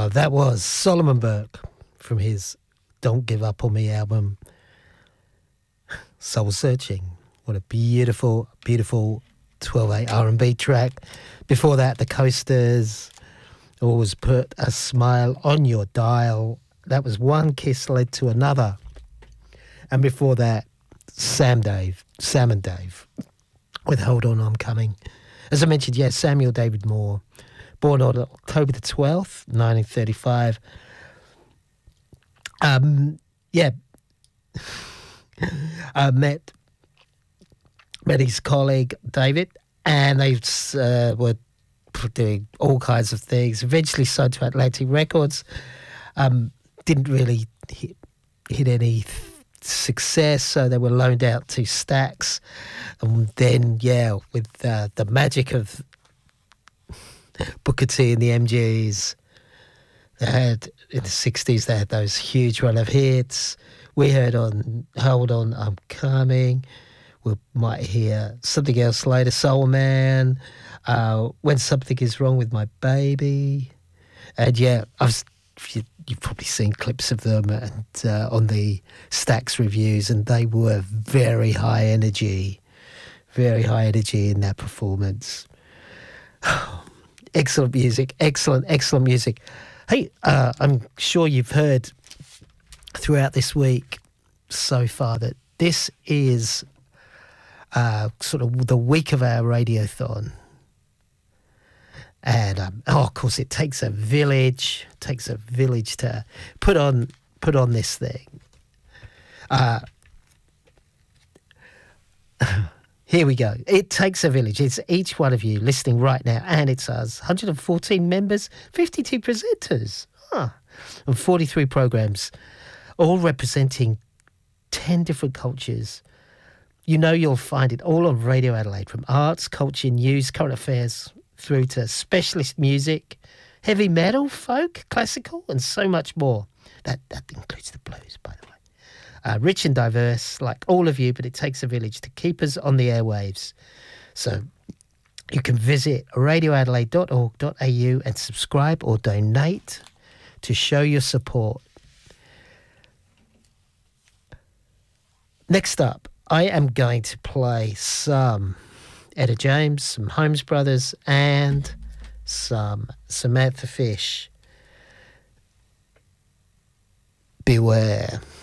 That was Solomon Burke from his Don't Give Up On Me album, Soul Searching. What a beautiful, beautiful 12/8 R&B track. Before that, the Coasters, Always Put a Smile on Your Dial. That was One Kiss Led to Another. And before that, Sam and Dave, with Hold On, I'm Coming. As I mentioned, Samuel David Moore, born on October the 12th, 1935. Met his colleague David, and they were doing all kinds of things. Eventually signed to Atlantic Records. Didn't really hit any success, so they were loaned out to Stax. And then, with the magic of Booker T and the MGs, they had, in the 60s, they had those huge run of hits. We heard on Hold On, I'm Coming. We might hear something else later, Soul Man, When Something Is Wrong With My Baby. And you've probably seen clips of them and on the Stax reviews, and they were very high energy in that performance. Excellent music, excellent music. Hey, I'm sure you've heard throughout this week so far that this is sort of the week of our radiothon. And of course, it takes a village. To put on this thing. Here we go. It takes a village. It's each one of you listening right now, and it's us. 114 members, 52 presenters, and 43 programs, all representing 10 different cultures. You'll find it all on Radio Adelaide, from arts, culture, news, current affairs, through to specialist music, heavy metal, folk, classical, and so much more. That includes the blues, by the way. Rich and diverse, like all of you, but it takes a village to keep us on the airwaves. So you can visit radioadelaide.org.au and subscribe or donate to show your support. Next up, I am going to play some Etta James, some Holmes Brothers, and some Samantha Fish. Beware.